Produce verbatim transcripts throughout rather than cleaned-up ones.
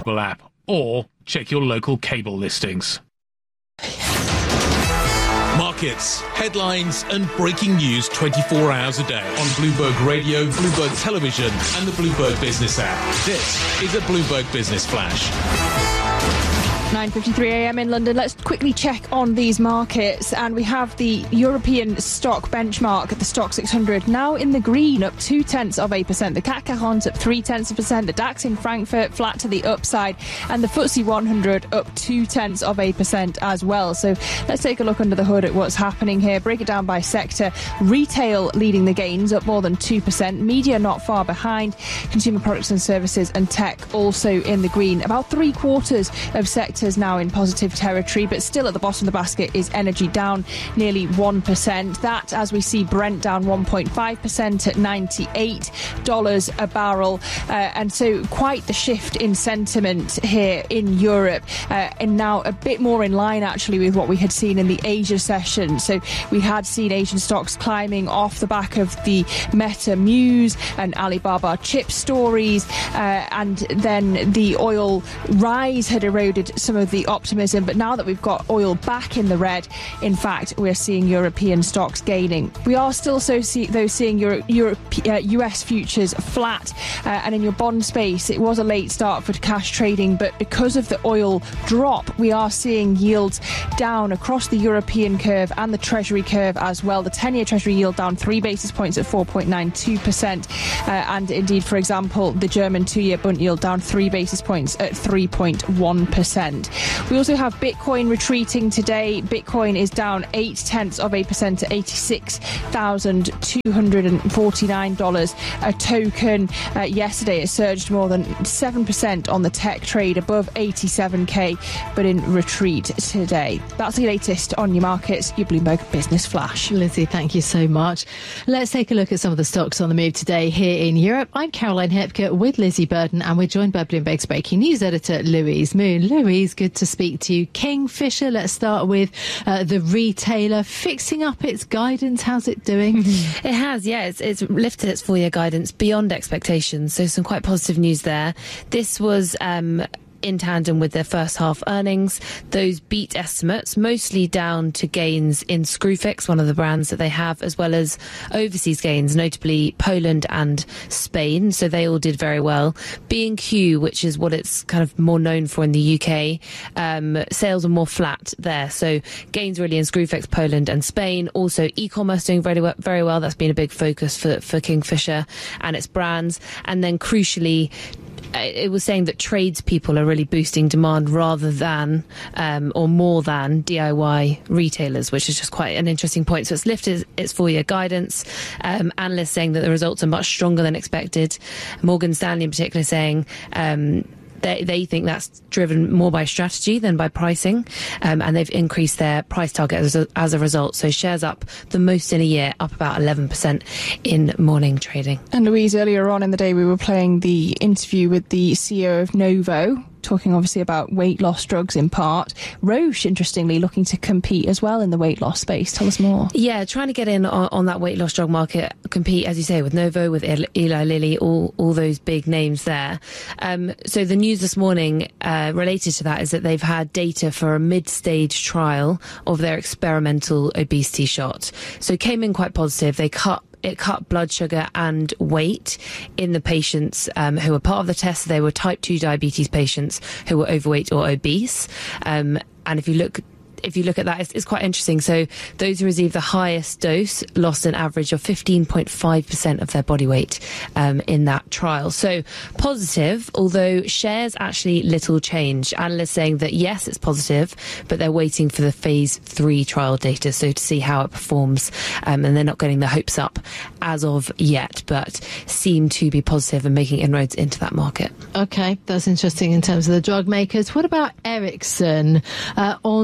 app or check your local cable listings. Markets, headlines and breaking news twenty-four hours a day on Bloomberg Radio, Bloomberg Television and the Bloomberg Business app. This is a Bloomberg Business Flash. nine fifty-three a m in London. Let's quickly check on these markets, and we have the European stock benchmark at the Stock six hundred now in the green, up two tenths of a percent. The C A C quarante up three tenths of a percent. The DAX in Frankfurt flat to the upside, and the F T S E one hundred up two tenths of a percent as well. So let's take a look under the hood at what's happening here. Break it down by sector. Retail leading the gains, up more than two percent. Media not far behind. Consumer products and services and tech also in the green. About three quarters of sectors now in positive territory, but still at the bottom of the basket is energy, down nearly one percent. That, as we see Brent down one point five percent at ninety-eight dollars a barrel. Uh, and so quite the shift in sentiment here in Europe, uh, and now a bit more in line actually with what we had seen in the Asia session. So we had seen Asian stocks climbing off the back of the Meta Muse and Alibaba chip stories, uh, and then the oil rise had eroded some of the optimism, but now that we've got oil back in the red, in fact we're seeing European stocks gaining. We are still so see, though seeing Euro, Europe, uh, U S futures flat, uh, and in your bond space it was a late start for cash trading, but because of the oil drop we are seeing yields down across the European curve and the Treasury curve as well. The ten-year Treasury yield down three basis points at four point nine two percent, uh, and indeed, for example, the German two-year Bund yield down three basis points at three point one percent. We also have Bitcoin retreating today. Bitcoin is down eight tenths of a percent to eighty-six thousand two hundred forty-nine dollars a token. Uh, yesterday it surged more than seven percent on the tech trade, above eighty-seven K, but in retreat today. That's the latest on your markets, your Bloomberg Business Flash. Lizzie, thank you so much. Let's take a look at some of the stocks on the move today here in Europe. I'm Caroline Hepker with Lizzie Burden, and we're joined by Bloomberg's breaking news editor Louise Moon. Louise, good to speak to you. Kingfisher, let's start with uh, the retailer fixing up its guidance. How's it doing? It has, yeah. It's, it's lifted its full-year guidance beyond expectations, so some quite positive news there. This was um, in tandem with their first half earnings. Those beat estimates, mostly down to gains in Screwfix, one of the brands that they have, as well as overseas gains, notably Poland and Spain. So they all did very well. B and Q, which is what it's kind of more known for in the U K, um, sales are more flat there. So gains really in Screwfix, Poland and Spain. Also e-commerce doing very well, very well. That's been a big focus for, for Kingfisher and its brands. And then crucially, it was saying that tradespeople are really boosting demand rather than um, or more than D I Y retailers, which is just quite an interesting point. So it's lifted its full-year guidance. Um, analysts saying that the results are much stronger than expected. Morgan Stanley in particular saying um, They, they think that's driven more by strategy than by pricing, um, and they've increased their price target as a, as a result. So shares up the most in a year, up about eleven percent in morning trading. And Louise, earlier on in the day we were playing the interview with the C E O of Novo, talking obviously about weight loss drugs in part. Roche, interestingly, looking to compete as well in the weight loss space. Tell us more. Yeah, trying to get in on, on that weight loss drug market, compete, as you say, with Novo, with Eli Lilly, all, all those big names there. Um, so the news this morning uh, related to that is that they've had data for a mid-stage trial of their experimental obesity shot. So came in quite positive. They cut It cut blood sugar and weight in the patients um, who were part of the test. They were type two diabetes patients who were overweight or obese. Um, and if you look if you look at that, it's, it's quite interesting. So those who received the highest dose lost an average of fifteen point five percent of their body weight um, in that trial. So positive, although shares actually little change. Analysts saying that yes, it's positive, but they're waiting for the phase three trial data, so to see how it performs, um, and they're not getting their hopes up as of yet, but seem to be positive and making inroads into that market. Okay, that's interesting in terms of the drug makers. What about Ericsson uh, on the rise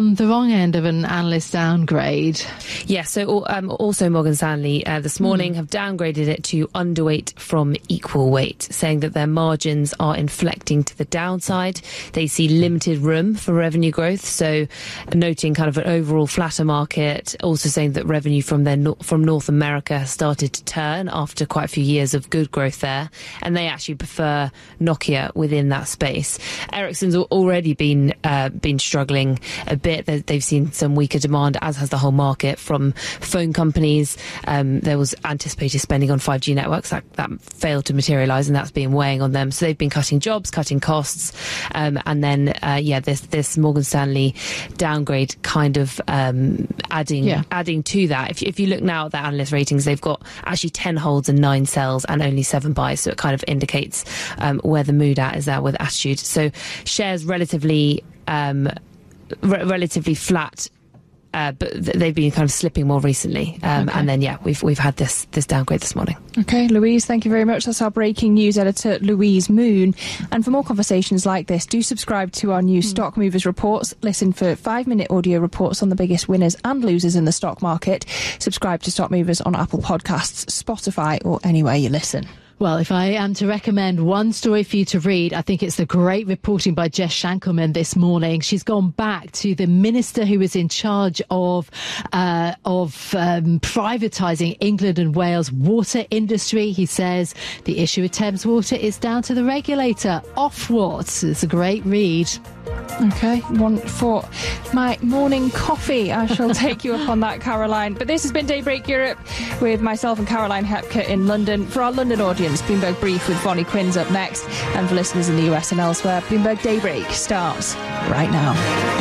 strong end of an analyst downgrade. Yeah, so um, also Morgan Stanley uh, this morning mm. have downgraded it to underweight from equal weight, saying that their margins are inflecting to the downside. They see limited room for revenue growth, so noting kind of an overall flatter market, also saying that revenue from their from North America has started to turn after quite a few years of good growth there, and they actually prefer Nokia within that space. Ericsson's already been uh, been struggling a bit. They've seen some weaker demand, as has the whole market, from phone companies. Um, there was anticipated spending on five G networks that, that failed to materialise, and that's been weighing on them. So they've been cutting jobs, cutting costs, um, and then uh, yeah, this this Morgan Stanley downgrade kind of um, adding yeah. adding to that. If, if you look now at the analyst ratings, they've got actually ten holds and nine sells and only seven buys. So it kind of indicates um, where the mood at is there with attitude. So shares relatively um, re- relatively flat. Uh, but th- they've been kind of slipping more recently, um, okay. and then yeah, we've we've had this this downgrade this morning. Okay, Louise, thank you very much. That's our breaking news editor, Louise Moon. And for more conversations like this, do subscribe to our new mm. Stock Movers reports. Listen for five-minute audio reports on the biggest winners and losers in the stock market. Subscribe to Stock Movers on Apple Podcasts, Spotify, or anywhere you listen. Well, if I am to recommend one story for you to read, I think it's the great reporting by Jess Shankelman this morning. She's gone back to the minister who was in charge of uh, of um, privatising England and Wales water industry. He says the issue with Thames Water is down to the regulator, Ofwat. It's a great read. Okay, one for my morning coffee. I shall take you up on that, Caroline. But this has been Daybreak Europe with myself and Caroline Hepker in London. For our London audience, Bloomberg Brief with Vonnie Quinn's up next. And for listeners in the U S and elsewhere, Bloomberg Daybreak starts right now.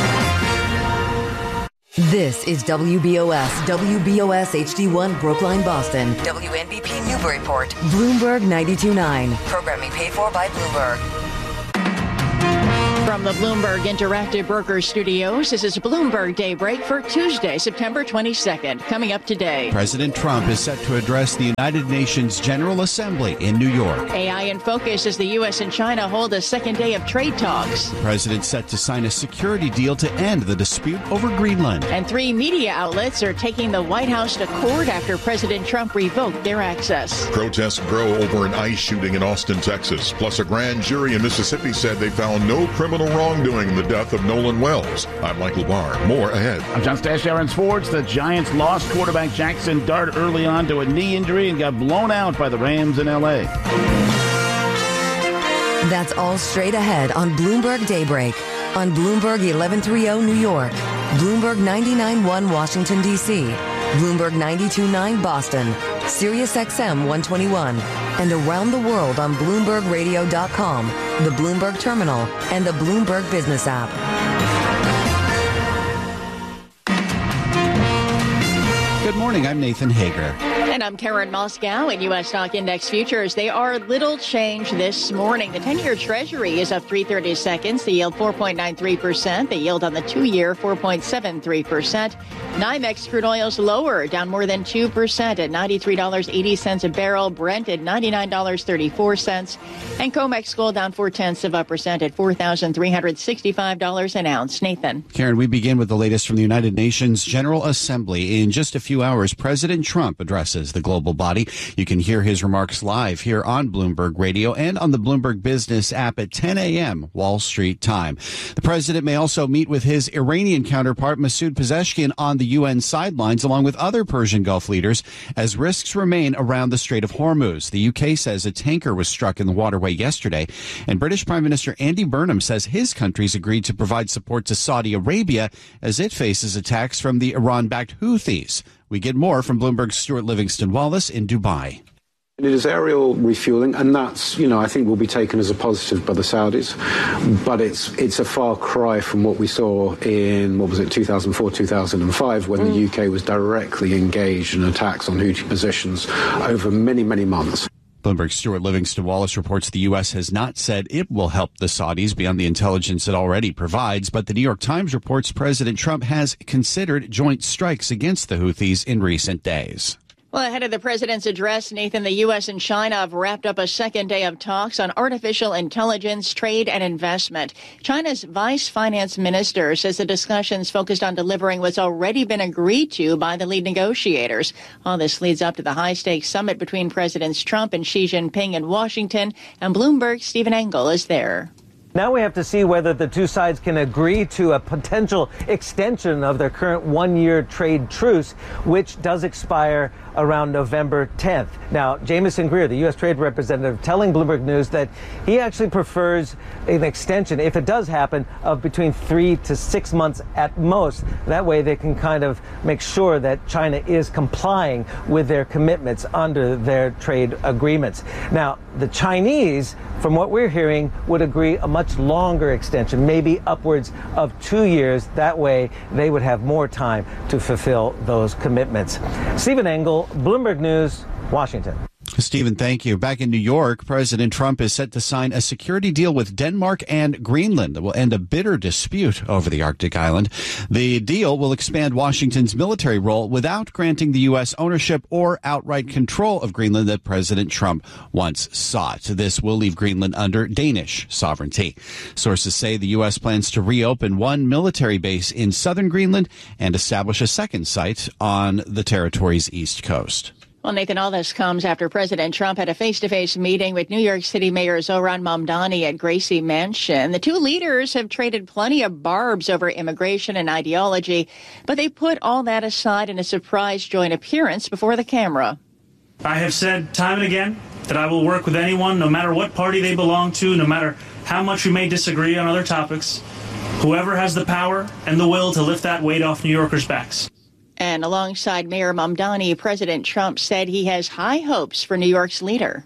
This is W B O S, W B O S H D one Brookline, Boston, W N B P Newburyport, Bloomberg ninety-two point nine. Programming paid for by Bloomberg. From the Bloomberg Interactive Brokers Studios, this is Bloomberg Daybreak for Tuesday, September twenty-second. Coming up today, President Trump is set to address the United Nations General Assembly in New York. A I in focus as the U S and China hold a second day of trade talks. The president set to sign a security deal to end the dispute over Greenland. And three media outlets are taking the White House to court after President Trump revoked their access. Protests grow over an ICE shooting in Austin, Texas. Plus, a grand jury in Mississippi said they found no criminal wrongdoing in the death of Nolan Wells. I'm Michael Barr. More ahead. I'm John Stash, Aaron Sports. The Giants lost quarterback Jackson Dart early on to a knee injury and got blown out by the Rams in L A. That's all straight ahead on Bloomberg Daybreak. On Bloomberg eleven thirty New York, Bloomberg ninety-nine point one Washington, D C, Bloomberg ninety-two point nine Boston, Sirius X M one twenty-one, and around the world on Bloomberg Radio dot com, the Bloomberg Terminal, and the Bloomberg Business app. Good morning, I'm Nathan Hager. And I'm Karen Moscow. In U S stock index futures, they are little change this morning. The ten-year Treasury is up three thirty-seconds. The yield four point nine three percent. The yield on the two-year four point seven three percent. NYMEX crude oil's lower, down more than two percent at ninety-three dollars and eighty cents a barrel. Brent at ninety-nine dollars and thirty-four cents. And COMEX gold down four-tenths of a percent at four thousand three hundred sixty-five dollars an ounce. Nathan. Karen, we begin with the latest from the United Nations General Assembly. In just a few hours, President Trump addresses the global body. You can hear his remarks live here on Bloomberg Radio and on the Bloomberg Business app at ten a.m. Wall Street time. The president may also meet with his Iranian counterpart Masoud Pezeshkian on the U N sidelines, along with other Persian Gulf leaders, as risks remain around the Strait of Hormuz. The U K says a tanker was struck in the waterway yesterday, and British Prime Minister Andy Burnham says his country's agreed to provide support to Saudi Arabia as it faces attacks from the Iran-backed Houthis. We get more from Bloomberg's Stuart Livingston-Wallace in Dubai. It is aerial refueling, and that's, you know, I think will be taken as a positive by the Saudis. But it's it's a far cry from what we saw in, what was it, two thousand four, two thousand five, when mm. the U K was directly engaged in attacks on Houthi positions over many, many months. Bloomberg's Stuart Livingston-Wallace reports the U S has not said it will help the Saudis beyond the intelligence it already provides, but the New York Times reports President Trump has considered joint strikes against the Houthis in recent days. Well, ahead of the president's address, Nathan, the U S and China have wrapped up a second day of talks on artificial intelligence, trade, and investment. China's vice finance minister says the discussions focused on delivering what's already been agreed to by the lead negotiators. All this leads up to the high-stakes summit between Presidents Trump and Xi Jinping in Washington, and Bloomberg's Stephen Engel is there. Now we have to see whether the two sides can agree to a potential extension of their current one-year trade truce, which does expire around November tenth. Now, Jamieson Greer, the U S Trade Representative, telling Bloomberg News that he actually prefers an extension, if it does happen, of between three to six months at most. That way they can kind of make sure that China is complying with their commitments under their trade agreements. Now, the Chinese, from what we're hearing, would agree a much longer extension, maybe upwards of two years. That way they would have more time to fulfill those commitments. Stephen Engel, Bloomberg News, Washington. Stephen, thank you. Back in New York, President Trump is set to sign a security deal with Denmark and Greenland that will end a bitter dispute over the Arctic island. The deal will expand Washington's military role without granting the U S ownership or outright control of Greenland that President Trump once sought. This will leave Greenland under Danish sovereignty. Sources say the U S plans to reopen one military base in southern Greenland and establish a second site on the territory's east coast. Well, Nathan, all this comes after President Trump had a face-to-face meeting with New York City Mayor Zohran Mamdani at Gracie Mansion. The two leaders have traded plenty of barbs over immigration and ideology, but they put all that aside in a surprise joint appearance before the camera. I have said time and again that I will work with anyone, no matter what party they belong to, no matter how much we may disagree on other topics, whoever has the power and the will to lift that weight off New Yorkers' backs. And alongside Mayor Mamdani, President Trump said he has high hopes for New York's leader.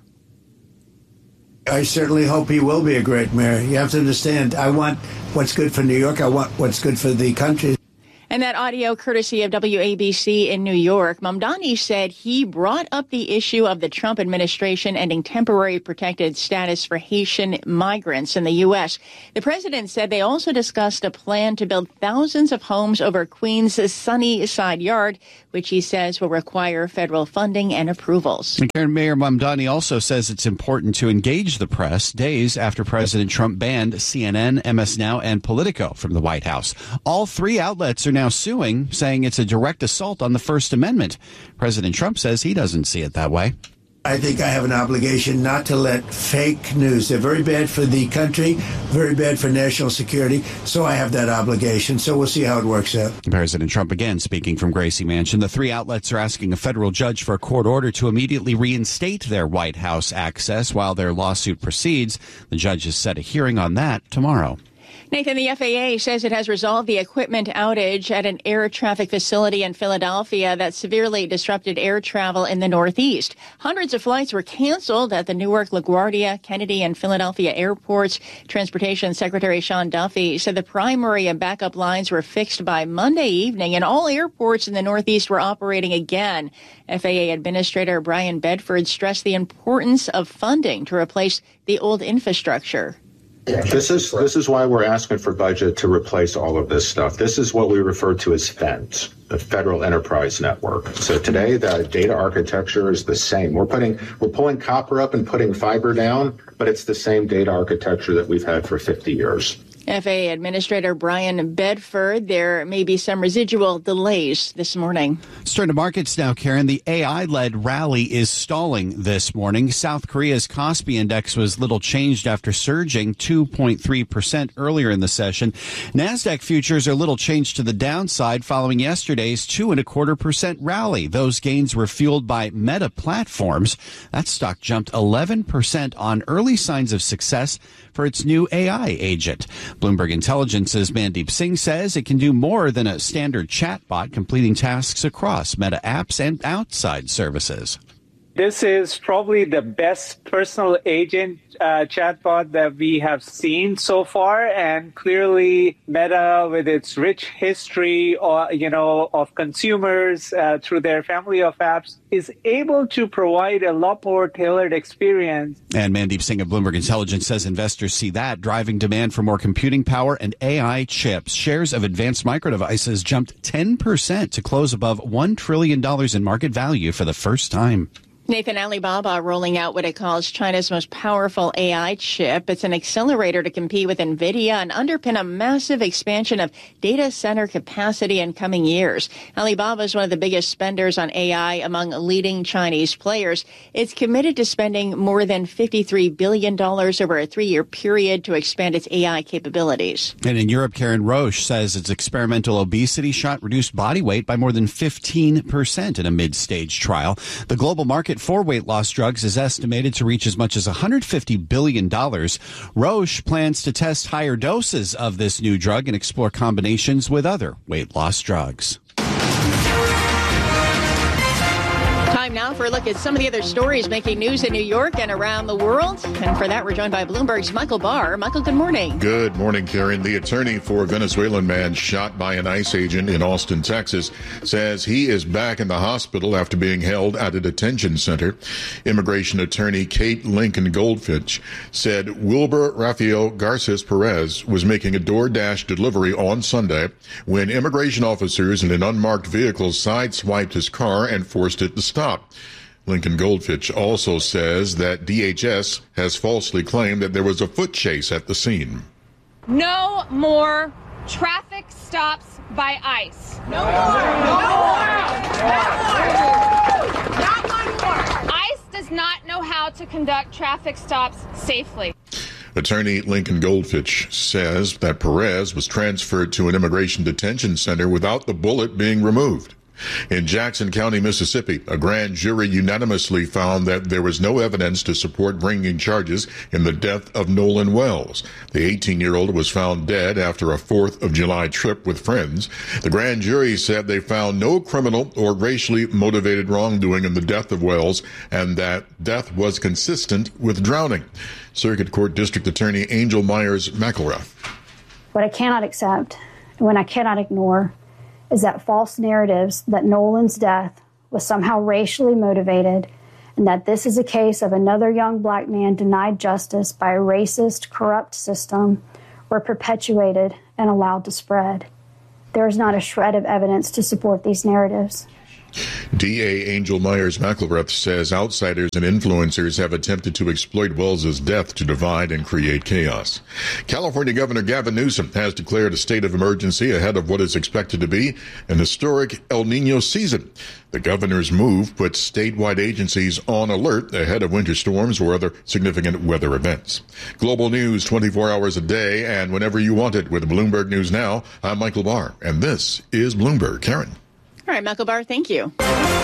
I certainly hope he will be a great mayor. You have to understand, I want what's good for New York. I want what's good for the country. And that audio courtesy of W A B C in New York. Mamdani said he brought up the issue of the Trump administration ending temporary protected status for Haitian migrants in the U S. The president said they also discussed a plan to build thousands of homes over Queens' Sunny Side Yard, which he says will require federal funding and approvals. And Karen, Mayor Mamdani also says it's important to engage the press days after President Trump banned C N N, M S Now, and Politico from the White House. All three outlets are now suing, saying it's a direct assault on the First Amendment. President Trump says he doesn't see it that way. I think I have an obligation not to let fake news. They're very bad for the country, very bad for national security. So I have that obligation. So we'll see how it works out. President Trump again speaking from Gracie Mansion. The three outlets are asking a federal judge for a court order to immediately reinstate their White House access while their lawsuit proceeds. The judge has set a hearing on that tomorrow. Nathan, the F A A says it has resolved the equipment outage at an air traffic facility in Philadelphia that severely disrupted air travel in the Northeast. Hundreds of flights were canceled at the Newark, LaGuardia, Kennedy, and Philadelphia airports. Transportation Secretary Sean Duffy said the primary and backup lines were fixed by Monday evening, and all airports in the Northeast were operating again. F A A Administrator Brian Bedford stressed the importance of funding to replace the old infrastructure. This is this is why we're asking for budget to replace all of this stuff. This is what we refer to as F E N T, the Federal Enterprise Network. So today, the data architecture is the same. We're putting we're pulling copper up and putting fiber down, but it's the same data architecture that we've had for fifty years. F A A Administrator Brian Bedford, there may be some residual delays this morning. Let's turn to markets now, Karen. The A I-led rally is stalling this morning. South Korea's Kospi index was little changed after surging two point three percent earlier in the session. NASDAQ futures are little changed to the downside following yesterday's two and a quarter percent rally. Those gains were fueled by Meta Platforms. That stock jumped eleven percent on early signs of success for its new A I agent. Bloomberg Intelligence's Mandeep Singh says it can do more than a standard chatbot, completing tasks across Meta apps and outside services. This is probably the best personal agent uh, chatbot that we have seen so far, and clearly Meta, with its rich history, or you know, of consumers uh, through their family of apps, is able to provide a lot more tailored experience. And Mandeep Singh of Bloomberg Intelligence says investors see that driving demand for more computing power and A I chips. Shares of Advanced Micro Devices jumped ten percent to close above one trillion dollars in market value for the first time. Nathan, Alibaba rolling out what it calls China's most powerful A I chip. It's an accelerator to compete with NVIDIA and underpin a massive expansion of data center capacity in coming years. Alibaba is one of the biggest spenders on A I among leading Chinese players. It's committed to spending more than fifty-three billion dollars over a three-year period to expand its A I capabilities. And in Europe, Karen Roche says its experimental obesity shot reduced body weight by more than fifteen percent in a mid-stage trial. The global market for weight loss drugs is estimated to reach as much as one hundred fifty billion dollars. Roche plans to test higher doses of this new drug and explore combinations with other weight loss drugs. Time now for a look at some of the other stories making news in New York and around the world. And for that, we're joined by Bloomberg's Michael Barr. Michael, good morning. Good morning, Karen. The attorney for a Venezuelan man shot by an ICE agent in Austin, Texas, says he is back in the hospital after being held at a detention center. Immigration attorney Kate Lincoln Goldfinch said Wilbur Rafael Garces Perez was making a DoorDash delivery on Sunday when immigration officers in an unmarked vehicle sideswiped his car and forced it to stop. Lincoln Goldfinch also says that D H S has falsely claimed that there was a foot chase at the scene. No more traffic stops by ICE. No more. No more. Not one more. ICE does not know how to conduct traffic stops safely. Attorney Lincoln Goldfinch says that Perez was transferred to an immigration detention center without the bullet being removed. In Jackson County, Mississippi, a grand jury unanimously found that there was no evidence to support bringing charges in the death of Nolan Wells. The eighteen-year-old was found dead after a fourth of July trip with friends. The grand jury said they found no criminal or racially motivated wrongdoing in the death of Wells and that death was consistent with drowning. Circuit Court District Attorney Angel Myers McElrath. What I cannot accept and what I cannot ignore is that false narratives that Nolan's death was somehow racially motivated and that this is a case of another young black man denied justice by a racist, corrupt system were perpetuated and allowed to spread. There is not a shred of evidence to support these narratives. D A Angel Myers McElrath says outsiders and influencers have attempted to exploit Wells's death to divide and create chaos. California Governor Gavin Newsom has declared a state of emergency ahead of what is expected to be an historic El Nino season. The governor's move puts statewide agencies on alert ahead of winter storms or other significant weather events. Global news twenty-four hours a day and whenever you want it with Bloomberg News Now. I'm Michael Barr, and this is Bloomberg. Karen. All right, Michael Barr, thank you.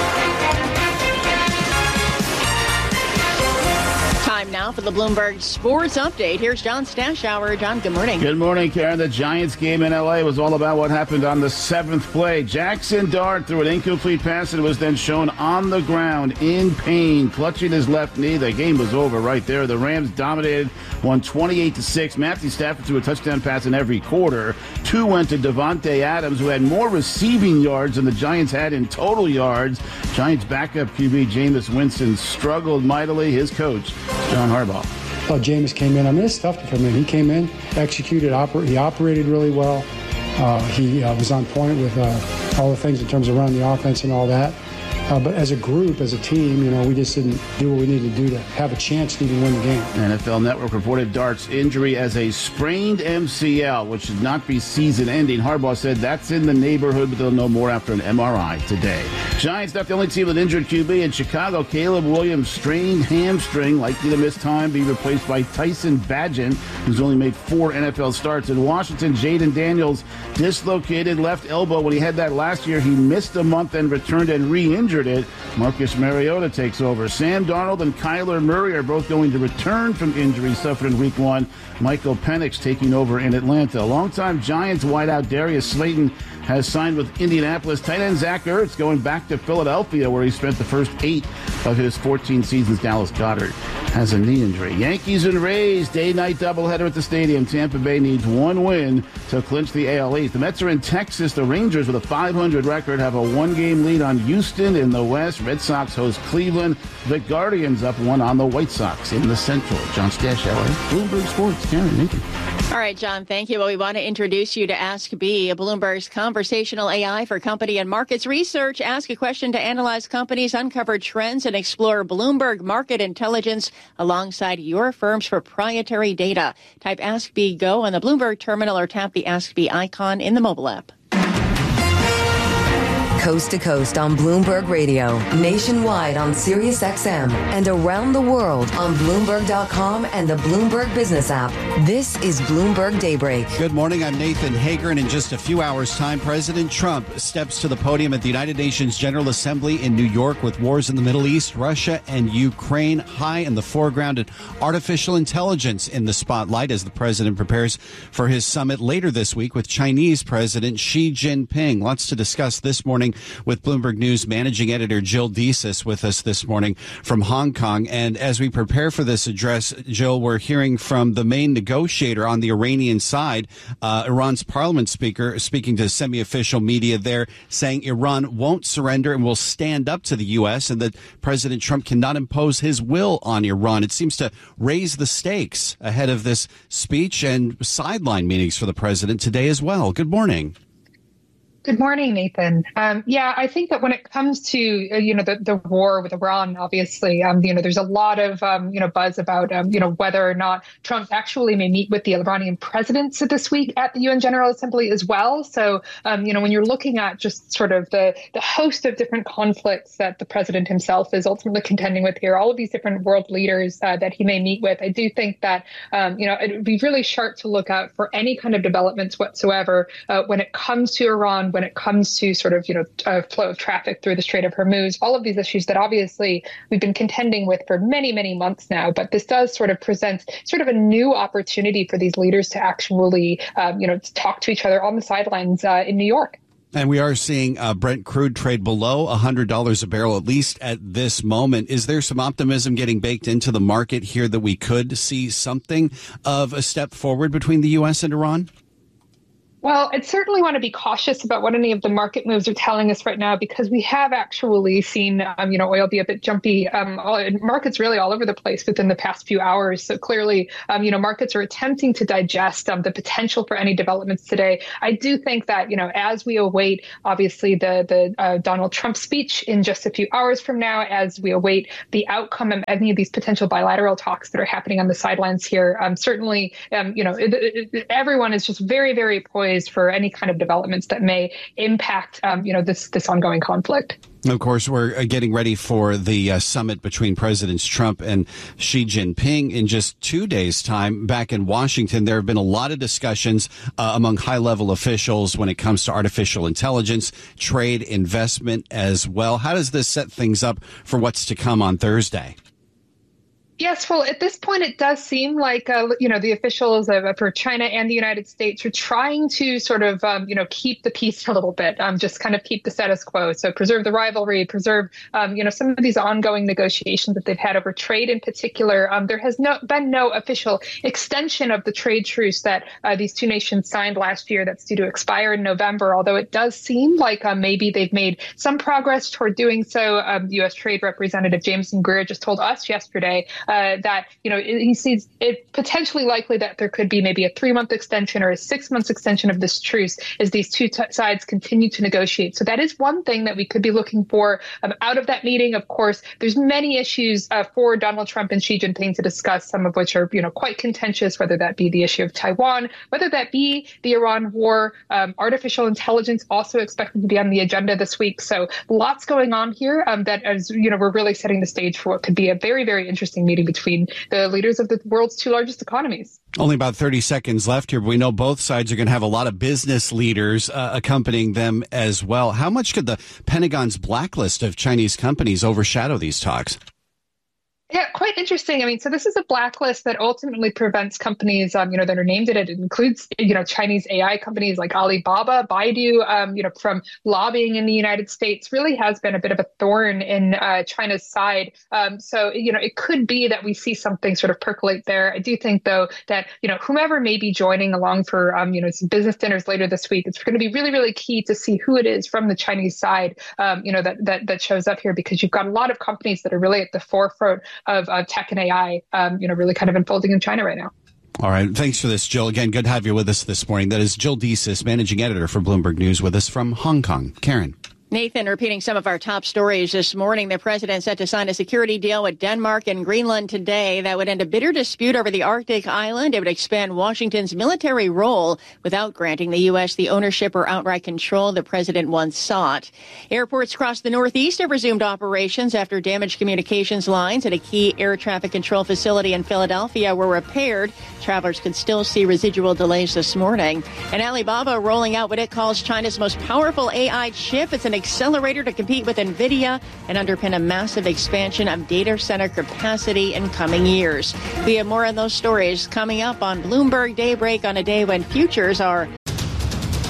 Time now for the Bloomberg Sports Update. Here's John Stashower. John, good morning. Good morning, Karen. The Giants game in L A was all about what happened on the seventh play. Jackson Dart threw an incomplete pass and was then shown on the ground in pain, clutching his left knee. The game was over right there. The Rams dominated, won twenty-eight to six. Matthew Stafford threw a touchdown pass in every quarter. Two went to Devontae Adams, who had more receiving yards than the Giants had in total yards. Giants backup Q B Jameis Winston struggled mightily. His coach, John Harbaugh. Oh, Jameis came in. I mean, it's tough to come in. He came in, executed, oper- he operated really well. Uh, he uh, was on point with uh, all the things in terms of running the offense and all that. Uh, but as a group, as a team, you know, we just didn't do what we needed to do to have a chance to even win the game. N F L Network reported Dart's injury as a sprained M C L, which should not be season-ending. Harbaugh said that's in the neighborhood, but they'll know more after an M R I today. Giants not the only team with injured Q B. In Chicago, Caleb Williams strained hamstring, likely to miss time, be replaced by Tyson Bagent, who's only made four N F L starts. In Washington, Jaden Daniels dislocated left elbow. When he had that last year, he missed a month and returned and re-injured injured it. Marcus Mariota takes over. Sam Darnold and Kyler Murray are both going to return from injury suffered in week one. Michael Penix taking over in Atlanta. Longtime Giants wideout Darius Slayton has signed with Indianapolis. Tight end Zach Ertz going back to Philadelphia, where he spent the first eight of his fourteen seasons. Dallas Goedert has a knee injury. Yankees and Rays, day-night doubleheader at the stadium. Tampa Bay needs one win to clinch the A L East. The Mets are in Texas. The Rangers, with a five hundred record, have a one-game lead on Houston in the West. Red Sox host Cleveland. The Guardians up one on the White Sox in the Central. John Stash, L A, Bloomberg Sports. Karen, Nathan. All right, John, thank you. Well, we want to introduce you to Ask B, Bloomberg's conversational A I for company and markets research. Ask a question to analyze companies, uncover trends, and explore Bloomberg market intelligence alongside your firm's proprietary data. Type Ask B Go on the Bloomberg terminal or tap the Ask B icon in the mobile app. Coast to coast on Bloomberg Radio, nationwide on Sirius X M, and around the world on Bloomberg dot com and the Bloomberg Business app. This is Bloomberg Daybreak. Good morning. I'm Nathan Hager, and in just a few hours' time, President Trump steps to the podium at the United Nations General Assembly in New York with wars in the Middle East, Russia and Ukraine high in the foreground, and artificial intelligence in the spotlight as the president prepares for his summit later this week with Chinese President Xi Jinping. Lots to discuss this morning with Bloomberg News managing editor Jill Desis with us this morning from Hong Kong. And as we prepare for this address, Jill, we're hearing from the main negotiator on the Iranian side, uh, Iran's parliament speaker, speaking to semi-official media there, saying Iran won't surrender and will stand up to the U S and that President Trump cannot impose his will on Iran. It seems to raise the stakes ahead of this speech and sideline meetings for the president today as well. Good morning. Good morning, Nathan. Um, yeah, I think that when it comes to, uh, you know, the, the war with Iran, obviously, um, you know, there's a lot of, um, you know, buzz about, um, you know, whether or not Trump actually may meet with the Iranian president this week at the U N General Assembly as well. So, um, you know, when you're looking at just sort of the, the host of different conflicts that the president himself is ultimately contending with here, all of these different world leaders uh, that he may meet with, I do think that, um, you know, it would be really sharp to look out for any kind of developments whatsoever uh, when it comes to Iran, when it comes to sort of, you know, uh, flow of traffic through the Strait of Hormuz, all of these issues that obviously we've been contending with for many, many months now. But this does sort of present sort of a new opportunity for these leaders to actually, um, you know, talk to each other on the sidelines uh, in New York. And we are seeing uh, Brent crude trade below one hundred dollars a barrel, at least at this moment. Is there some optimism getting baked into the market here that we could see something of a step forward between the U S and Iran? Well, I'd certainly want to be cautious about what any of the market moves are telling us right now, because we have actually seen, um, you know, oil be a bit jumpy. Um, all, markets really all over the place within the past few hours. So clearly, um, you know, markets are attempting to digest um, the potential for any developments today. I do think that, you know, as we await, obviously, the the uh, Donald Trump speech in just a few hours from now, as we await the outcome of any of these potential bilateral talks that are happening on the sidelines here, um, certainly, um, you know, it, it, everyone is just very, very poised for any kind of developments that may impact, um, you know, this this ongoing conflict. Of course, we're getting ready for the uh, summit between Presidents Trump and Xi Jinping in just two days' time back in Washington. There have been a lot of discussions uh, among high-level officials when it comes to artificial intelligence, trade, investment as well. How does this set things up for what's to come on Thursday? Yes, well, at this point, it does seem like, uh, you know, the officials of, for China and the United States are trying to sort of, um, you know, keep the peace a little bit, um, just kind of keep the status quo. So preserve the rivalry, preserve, um, you know, some of these ongoing negotiations that they've had over trade in particular. Um, there has no, been no official extension of the trade truce that uh, these two nations signed last year that's due to expire in November, although it does seem like um, maybe they've made some progress toward doing so. Um, U S Trade Representative Jameson Greer just told us yesterday Uh, that, you know, he sees it potentially likely that there could be maybe a three-month extension or a six-month extension of this truce as these two t- sides continue to negotiate. So that is one thing that we could be looking for um, out of that meeting. Of course, there's many issues uh, for Donald Trump and Xi Jinping to discuss, some of which are, you know, quite contentious, whether that be the issue of Taiwan, whether that be the Iran war, um, artificial intelligence also expected to be on the agenda this week. So lots going on here um, that, as you know, we're really setting the stage for what could be a very, very interesting meeting meeting between the leaders of the world's two largest economies. Only about thirty seconds left here, but we know both sides are going to have a lot of business leaders uh, accompanying them as well. How much could the Pentagon's blacklist of Chinese companies overshadow these talks? Yeah, quite interesting. I mean, so this is a blacklist that ultimately prevents companies, um, you know, that are named in it. It includes, you know, Chinese A I companies like Alibaba, Baidu, um, you know, from lobbying in the United States. Really has been a bit of a thorn in uh, China's side. Um, so, you know, it could be that we see something sort of percolate there. I do think, though, that, you know, whomever may be joining along for, um, you know, some business dinners later this week, it's going to be really, really key to see who it is from the Chinese side, um, you know, that, that that shows up here, because you've got a lot of companies that are really at the forefront of uh, tech and A I, um, you know, really kind of unfolding in China right now. All right. Thanks for this, Jill. Again, good to have you with us this morning. That is Jill Desis, managing editor for Bloomberg News, with us from Hong Kong. Karen. Nathan, repeating some of our top stories this morning, the president set to sign a security deal with Denmark and Greenland today that would end a bitter dispute over the Arctic island. It would expand Washington's military role without granting the U S the ownership or outright control the president once sought. Airports across the Northeast have resumed operations after damaged communications lines at a key air traffic control facility in Philadelphia were repaired. Travelers could still see residual delays this morning. And Alibaba rolling out what it calls China's most powerful A I chip. It's an accelerator to compete with NVIDIA and underpin a massive expansion of data center capacity in coming years. We have more on those stories coming up on Bloomberg Daybreak on a day when futures are